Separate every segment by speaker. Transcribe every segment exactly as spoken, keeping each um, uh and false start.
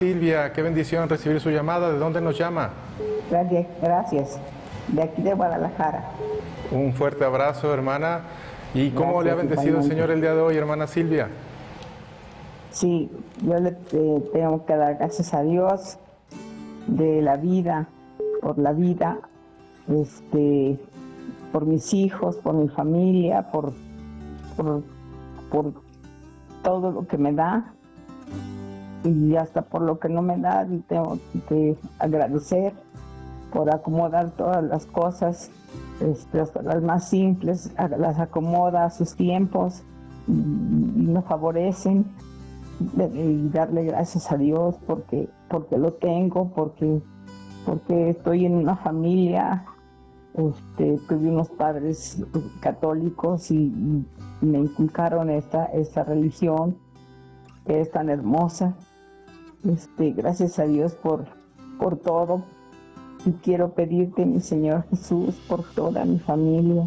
Speaker 1: Silvia, qué bendición recibir su llamada. ¿De dónde nos llama?
Speaker 2: Gracias, gracias. De aquí de Guadalajara.
Speaker 1: Un fuerte abrazo, hermana. ¿Y cómo
Speaker 2: Gracias,
Speaker 1: le ha bendecido el
Speaker 2: igualmente.
Speaker 1: Señor el día de hoy, hermana Silvia?
Speaker 2: Sí, yo le eh, tengo que dar gracias a Dios de la vida, por la vida, este, por mis hijos, por mi familia, por, por, por todo lo que me da y hasta por lo que no me da. Y tengo que agradecer por acomodar todas las cosas, este, hasta las más simples, las acomoda a sus tiempos y, y me favorecen. Y darle gracias a Dios porque, porque lo tengo, porque, porque estoy en una familia, este, tuve unos padres católicos y, y me inculcaron esta, esta religión que es tan hermosa. Este, gracias a Dios por, por todo. Y quiero pedirte, mi Señor Jesús, por toda mi familia,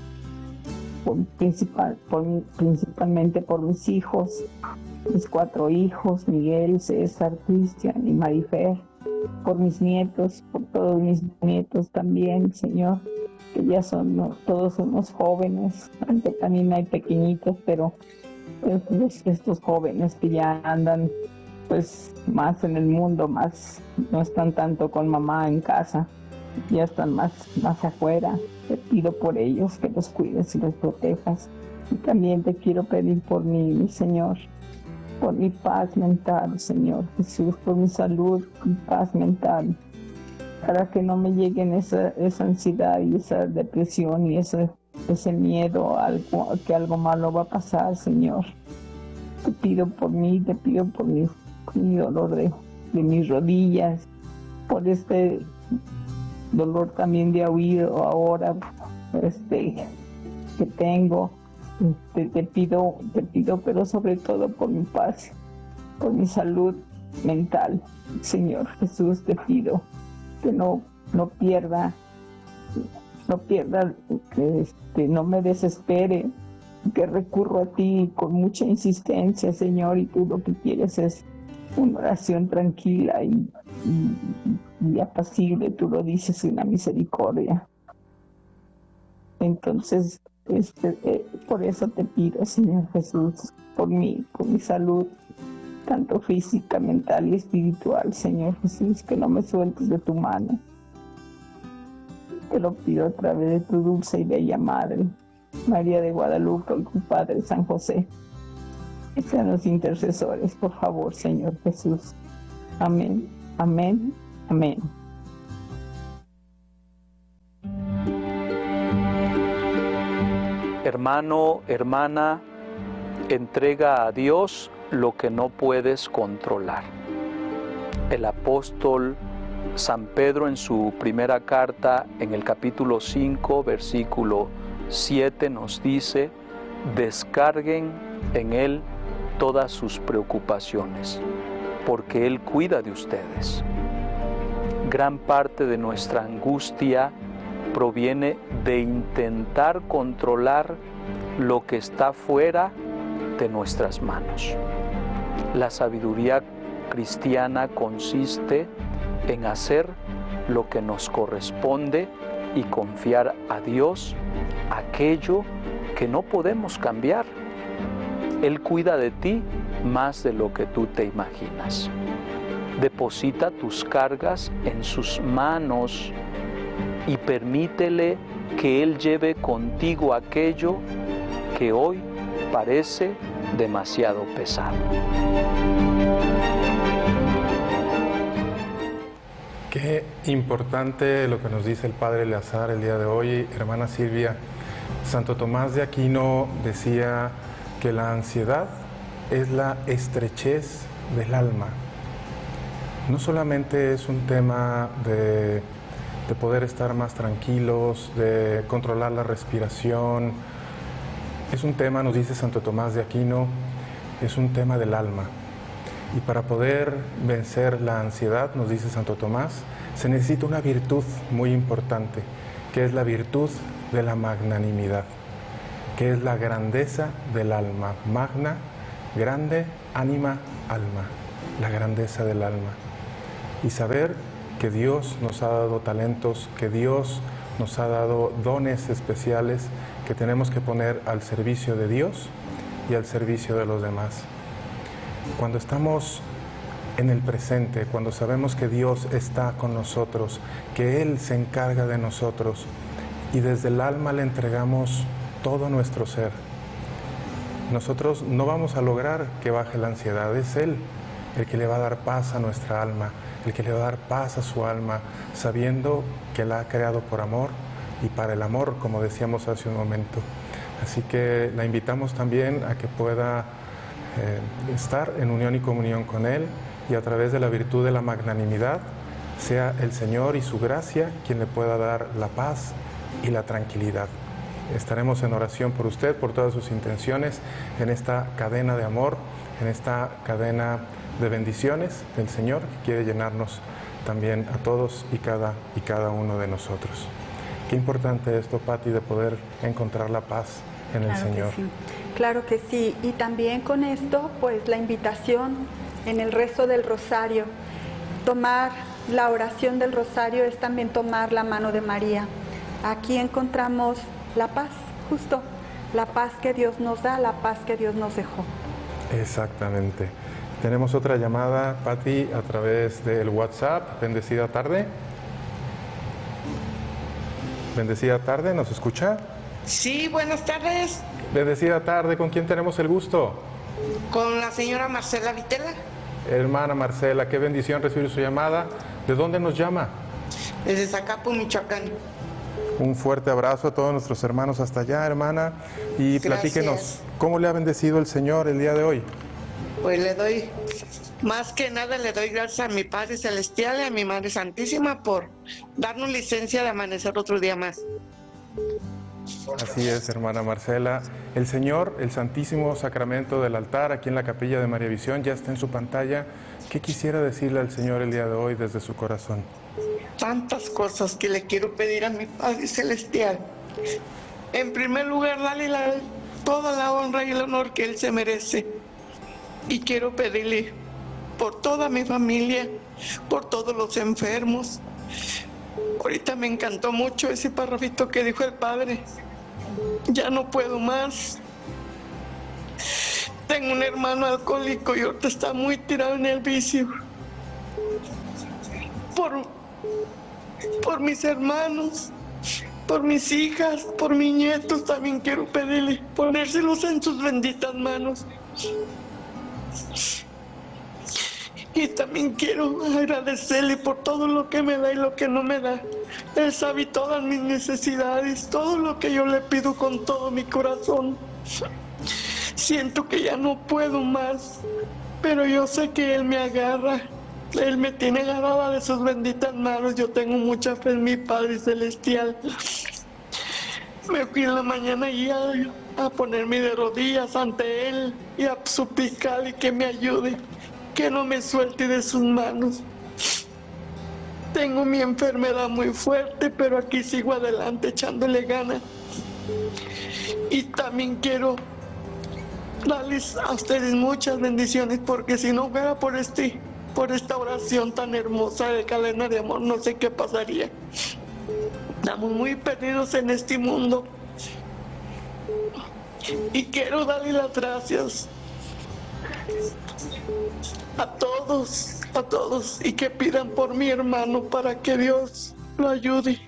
Speaker 2: por, principal, por, principalmente por mis hijos, mis cuatro hijos, Miguel, César, Cristian y Marifer, por mis nietos, por todos mis nietos también, Señor, que ya son, todos somos jóvenes, aunque también hay pequeñitos, pero pues, estos jóvenes que ya andan pues más en el mundo, más no están tanto con mamá en casa, ya están más, más afuera. Te pido por ellos que los cuides y los protejas. Y también te quiero pedir por mí, mi Señor, por mi paz mental, Señor Jesús, por mi salud y paz mental, para que no me lleguen esa, esa ansiedad y esa depresión y ese, ese miedo a, algo, a que algo malo va a pasar, Señor. Te pido por mí, te pido por mi, mi dolor de, de mis rodillas, por este dolor también de oído ahora, este, que tengo. Te, te pido, te pido, pero sobre todo por mi paz, por mi salud mental. Señor Jesús, te pido que no, no pierda, no pierda, que este, no me desespere, que recurro a ti con mucha insistencia, Señor, y tú lo que quieres es una oración tranquila y, y, y apacible, tú lo dices, una misericordia. Entonces, Este, eh, por eso te pido, Señor Jesús, por mí, por mi salud, tanto física, mental y espiritual, Señor Jesús, que no me sueltes de tu mano. Te lo pido a través de tu dulce y bella Madre, María de Guadalupe, y tu Padre San José. Que sean los intercesores, por favor, Señor Jesús. Amén, amén, amén.
Speaker 3: Hermano, hermana, entrega a Dios lo que no puedes controlar. El apóstol San Pedro en su primera carta, en el capítulo cinco, versículo siete, nos dice: descarguen en Él todas sus preocupaciones, porque Él cuida de ustedes. Gran parte de nuestra angustia proviene de intentar controlar lo que está fuera de nuestras manos. La sabiduría cristiana consiste en hacer lo que nos corresponde y confiar a Dios aquello que no podemos cambiar. Él cuida de ti más de lo que tú te imaginas. Deposita tus cargas en sus manos y permítele que Él lleve contigo aquello que hoy parece demasiado pesado.
Speaker 1: Qué importante lo que nos dice el Padre Eleazar el día de hoy, hermana Silvia. Santo Tomás de Aquino decía que la ansiedad es la estrechez del alma. No solamente es un tema de de poder estar más tranquilos, de controlar la respiración. Es un tema, nos dice Santo Tomás de Aquino, es un tema del alma. Y para poder vencer la ansiedad, nos dice Santo Tomás, se necesita una virtud muy importante, que es la virtud de la magnanimidad, que es la grandeza del alma. Magna, grande, ánima, alma. la grandeza del alma y saber que Dios nos ha dado talentos, que Dios nos ha dado dones especiales que tenemos que poner al servicio de Dios y al servicio de los demás. Cuando estamos en el presente, cuando sabemos que Dios está con nosotros, que Él se encarga de nosotros y desde el alma le entregamos todo nuestro ser, nosotros no vamos a lograr que baje la ansiedad. Es Él el que le va a dar paz a nuestra alma, el que le va a dar paz a su alma, sabiendo que la ha creado por amor y para el amor, como decíamos hace un momento. Así que la invitamos también a que pueda eh, estar en unión y comunión con Él y a través de la virtud de la magnanimidad sea el Señor y su gracia quien le pueda dar la paz y la tranquilidad. Estaremos en oración por usted, por todas sus intenciones, en esta cadena de amor, en esta cadena de bendiciones del Señor que quiere llenarnos también a todos y cada, y cada uno de nosotros. Qué importante esto, Pati, de poder encontrar la paz en el
Speaker 4: Claro
Speaker 1: Señor.
Speaker 4: Que sí. Claro que sí, y también con esto, pues la invitación en el rezo del rosario. Tomar la oración del rosario es también tomar la mano de María. Aquí encontramos la paz, justo, la paz que Dios nos da, la paz que Dios nos dejó.
Speaker 1: Exactamente. Tenemos otra llamada, Pati, a través del WhatsApp. Bendecida tarde. Bendecida tarde, ¿nos escucha?
Speaker 5: Sí, buenas tardes.
Speaker 1: Bendecida tarde, ¿con quién tenemos el gusto?
Speaker 5: Con la señora Marcela Vitela.
Speaker 1: Hermana Marcela, qué bendición recibir su llamada. ¿De dónde nos llama?
Speaker 5: Desde Zacapu, Michoacán.
Speaker 1: Un fuerte abrazo a todos nuestros hermanos hasta allá, hermana. Y
Speaker 5: Gracias.
Speaker 1: Platíquenos, ¿cómo le ha bendecido el Señor el día de hoy?
Speaker 5: Pues le doy, más que nada le doy gracias a mi Padre Celestial y a mi Madre Santísima por darnos licencia de amanecer otro día más.
Speaker 1: Así es, hermana Marcela. El Señor, el Santísimo Sacramento del altar, aquí en la Capilla de María Visión, ya está en su pantalla. ¿Qué quisiera decirle al Señor el día de hoy desde su corazón?
Speaker 5: Tantas cosas que le quiero pedir a mi Padre Celestial. En primer lugar, darle la, toda la honra y el honor que Él se merece. Y quiero pedirle por toda mi familia, por todos los enfermos. Ahorita me encantó mucho ese párrafito que dijo el Padre. Ya no puedo más. Tengo un hermano alcohólico y ahorita está muy tirado en el vicio. Por, por mis hermanos, por mis hijas, por mis nietos, también quiero pedirle, ponérselos en sus benditas manos. Y también quiero agradecerle por todo lo que me da y lo que no me da. Él sabe todas mis necesidades, todo lo que yo le pido con todo mi corazón. Siento que ya no puedo más, pero yo sé que Él me agarra. Él me tiene agarrada de sus benditas manos. Yo tengo mucha fe en mi Padre Celestial. Me fui en la mañana y a, a ponerme de rodillas ante Él y a suplicarle que me ayude, que no me suelte de sus manos. Tengo mi enfermedad muy fuerte, pero aquí sigo adelante echándole ganas. Y también quiero darles a ustedes muchas bendiciones, porque si no fuera por este, por esta oración tan hermosa de cadena de amor, no sé qué pasaría. Estamos muy perdidos en este mundo. Y quiero darle las gracias a todos, a todos, y que pidan por mi hermano para que Dios lo ayude.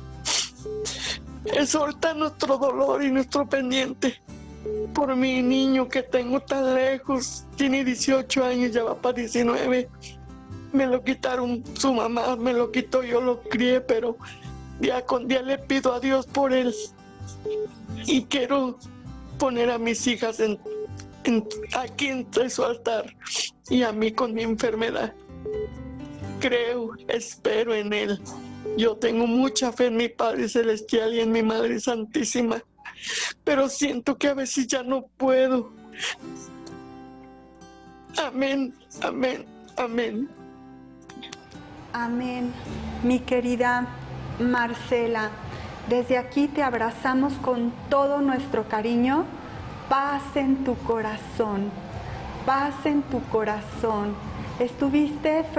Speaker 5: Es ahorita nuestro dolor y nuestro pendiente por mi niño que tengo tan lejos. Tiene dieciocho años, ya va para diecinueve. Me lo quitaron su mamá, me lo quitó, yo lo crié, pero día con día le pido a Dios por él. Y quiero poner a mis hijas en, en, aquí entre su altar y a mí con mi enfermedad. Creo, espero en Él. Yo tengo mucha fe en mi Padre Celestial y en mi Madre Santísima, pero siento que a veces ya no puedo. Amén, amén, amén.
Speaker 4: Amén. Mi querida Marcela, desde aquí te abrazamos con todo nuestro cariño. Paz en tu corazón, paz en tu corazón. estuviste